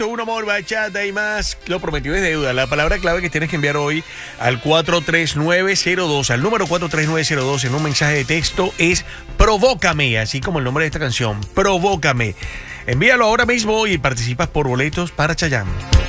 Un amor, bachata y más. Lo prometido es deuda. La palabra clave que tienes que enviar hoy al 43902, al número 43902 en un mensaje de texto es Provócame, así como el nombre de esta canción, Provócame. Envíalo ahora mismo y participas por boletos para Chayanne.